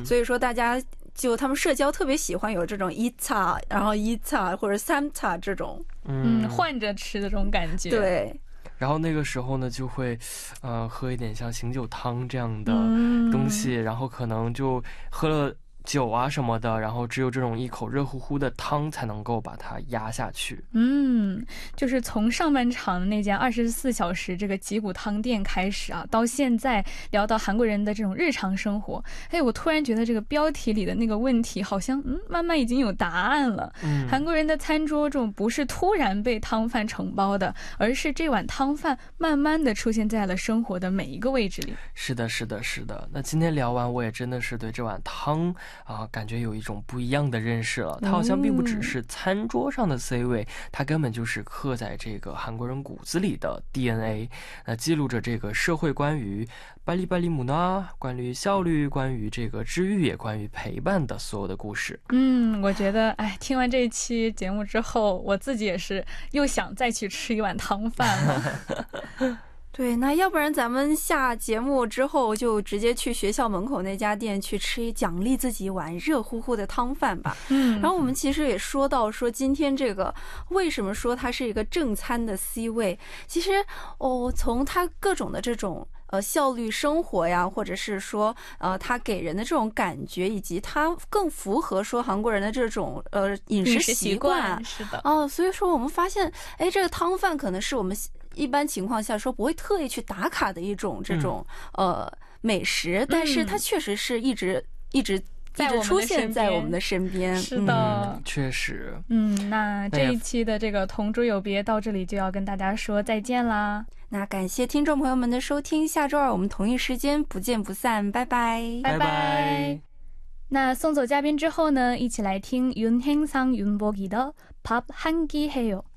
所以说大家就他们社交特别喜欢有这种一차然后一차或者三차这种换着吃的这种感觉。 对， 然后那个时候呢就会喝一点像醒酒汤这样的东西，然后可能就喝了酒啊什么的，然后只有这种一口热乎乎的汤才能够把它压下去。 就是从上半场的那家24小时这个吉谷汤店开始啊，到现在聊到韩国人的这种日常生活，我突然觉得这个标题里的那个问题好像慢慢已经有答案了。韩国人的餐桌这种不是突然被汤饭承包的，而是这碗汤饭慢慢的出现在了生活的每一个位置里。 是的是的是的，那今天聊完我也真的是对这碗汤感觉有一种不一样的认识了。它好像并不只是餐桌上的 C 位，它根本就是刻在这个韩国人骨子里的 DNA， 那记录着这个社会关于빨리빨리 문화， 关于效率，关于这个治愈，也关于陪伴的所有的故事。 我觉得听完这一期节目之后，我自己也是又想再去吃一碗汤饭了。 对，那要不然咱们下节目之后就直接去学校门口那家店去吃，奖励自己一碗热乎乎的汤饭吧。然后我们其实也说到说今天这个为什么说它是一个正餐的 C 位，其实从它各种的这种效率生活呀，或者是说它给人的这种感觉，以及它更符合说韩国人的这种饮食习惯。 是的。 所以说我们发现这个汤饭可能是我们一般情况下说不会特意去打卡的一种这种美食，但是它确实是一直出现在我们的身边。 是的， 确实。 那这一期的这个同桌有别到这里就要跟大家说再见啦。 那感谢听众朋友们的收听，下周二我们同一时间不见不散，拜拜拜拜。那送走嘉宾之后呢，一起来听윤행상 윤복이的밥 한 끼 해요。